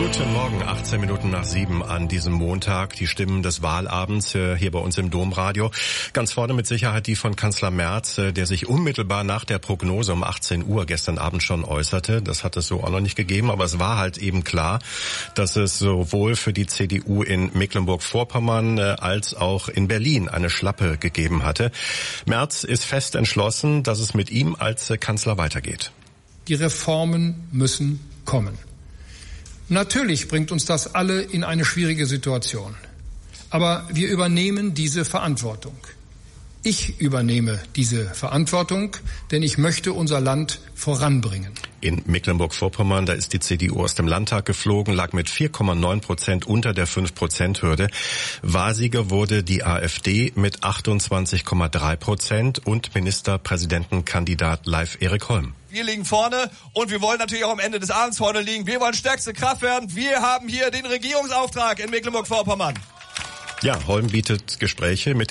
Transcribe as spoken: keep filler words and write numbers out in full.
Guten Morgen, achtzehn Minuten nach sieben an diesem Montag. Die Stimmen des Wahlabends äh, hier bei uns im Domradio. Ganz vorne mit Sicherheit die von Kanzler Merz, äh, der sich unmittelbar nach der Prognose um achtzehn Uhr gestern Abend schon äußerte. Das hat es so auch noch nicht gegeben, aber es war halt eben klar, dass es sowohl für die C D U in Mecklenburg-Vorpommern äh, als auch in Berlin eine Schlappe gegeben hatte. Merz ist fest entschlossen, dass es mit ihm als äh, Kanzler weitergeht. Die Reformen müssen kommen. Natürlich bringt uns das alle in eine schwierige Situation. Aber wir übernehmen diese Verantwortung. Ich übernehme diese Verantwortung, denn ich möchte unser Land voranbringen. In Mecklenburg-Vorpommern, da ist die C D U aus dem Landtag geflogen, lag mit vier Komma neun Prozent unter der fünf Prozent Hürde. Wahrsieger wurde die AfD mit achtundzwanzig Komma drei Prozent und Ministerpräsidentenkandidat Leif Erik Holm. Wir liegen vorne und wir wollen natürlich auch am Ende des Abends vorne liegen. Wir wollen stärkste Kraft werden. Wir haben hier den Regierungsauftrag in Mecklenburg-Vorpommern. Ja, Holm bietet Gespräche mit